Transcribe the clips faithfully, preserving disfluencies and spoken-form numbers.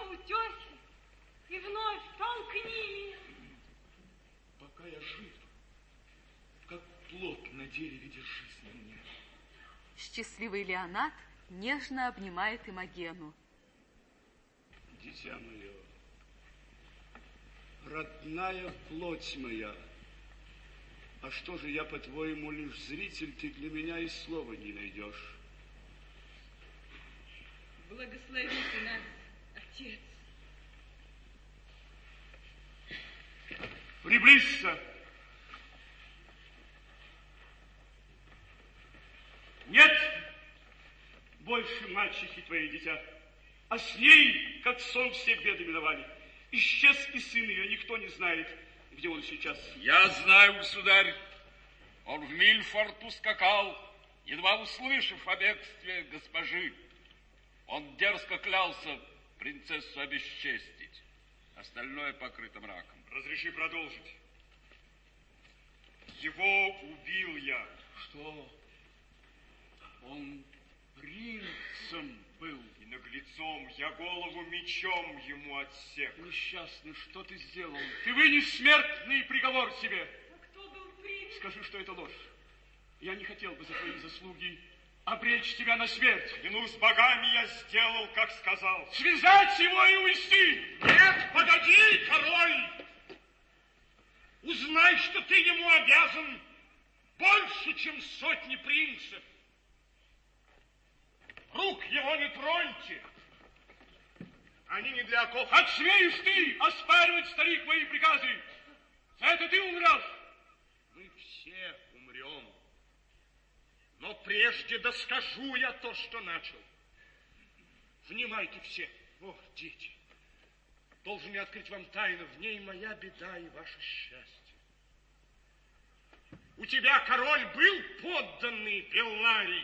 утехи и вновь толкни. Пока я жив, как плод на дереве, держись на мне. Счастливый Леонат нежно обнимает Имогену. Дитя мое, родная плоть моя, а что же я, по-твоему, лишь зритель, ты для меня и слова не найдешь? Благослови ты нас, Отец. Приблизься. Нет больше мачехи твоей, дитя, а с ней, как сон, все беды миновали. Исчез и сын ее, никто не знает, где он сейчас. Я знаю, государь, он в Мильфорд ускакал, едва услышав о бегстве госпожи. Он дерзко клялся принцессу обесчестить. Остальное покрыто мраком. Разреши продолжить. Его убил я. Что? Он принцем был. И наглецом я голову мечом ему отсек. Несчастный, что ты сделал? Ты вынес смертный приговор себе. А кто был принц? Скажи, что это ложь. Я не хотел бы за твои заслуги обречь тебя на смерть. Клянусь богами, я сделал, как сказал. Связать его и увести. Нет, погоди, король. Узнай, что ты ему обязан больше, чем сотни принцев. Рук его не троньте. Они не для оков. Как смеешь ты оспаривать, старик, мои приказы? За это ты умрешь. Мы все умрем. Но прежде доскажу я то, что начал. Внимайте все. Ох, дети, должен я открыть вам тайну. В ней моя беда и ваше счастье. У тебя, король, был подданный Белларий.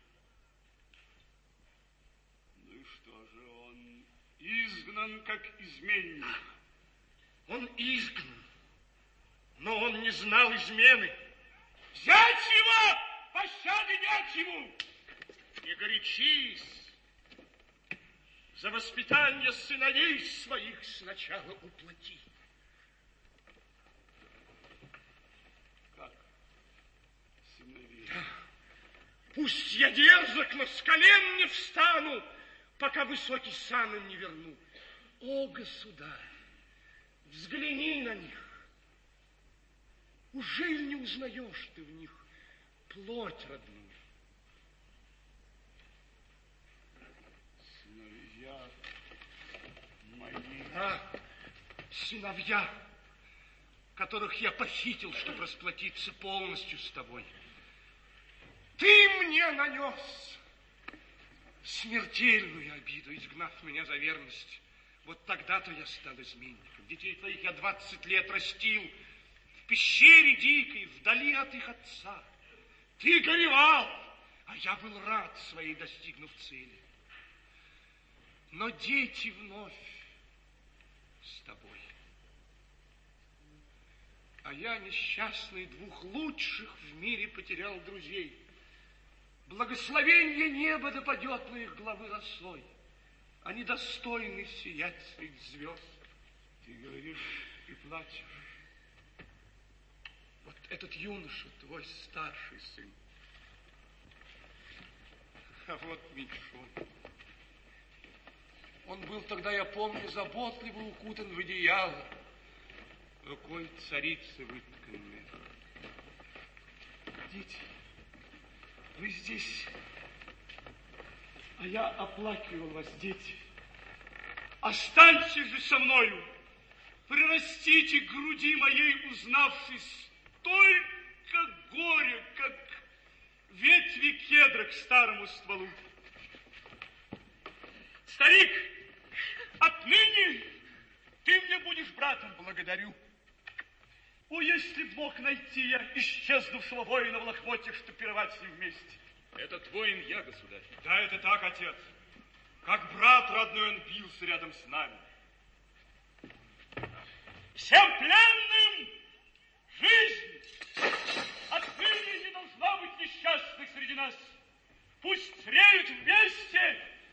Ну и что же, он изгнан, как изменник? Он изгнан, но он не знал измены. Взять его! Пощады нет ему! Не горячись. За воспитание сыновей своих сначала уплати. Как? Сыновей? Пусть я дерзок, но с колен не встану, пока высокий сан им не верну. О, государь, взгляни на них. Ужели не узнаешь ты в них плоть родную? Сыновья мои. А, сыновья, которых я похитил, чтобы расплатиться полностью с тобой. Ты мне нанес смертельную обиду, изгнав меня за верность. Вот тогда-то я стал изменником. Детей твоих я двадцать лет растил в пещере дикой, вдали от их отца. Ты горевал, а я был рад своей, достигнув цели. Но дети вновь с тобой. А я, несчастный, двух лучших в мире потерял друзей. Благословение неба да падет на их главы росой. Они достойны сиять средь звезд. Ты говоришь и плачешь. Вот этот юноша, твой старший сын. А вот меньшой. Он был тогда, я помню, заботливо укутан в одеяло, рукой царицы вытканной. Дети, вы здесь, а я оплакивал вас, дети. Останьтесь же со мною, прирастите к груди моей, узнавшись, только горе, как ветви кедра к старому стволу. Старик, отныне ты мне будешь братом. Благодарю. О, если б мог найти я исчезнувшего воина в лохмотье, чтобы пировать с ним вместе. Этот воин я, государь. Да, это так, отец. Как брат родной он бился рядом с нами. Всем пленным жизнь! Отныне не должна быть несчастных среди нас. Пусть зреют вместе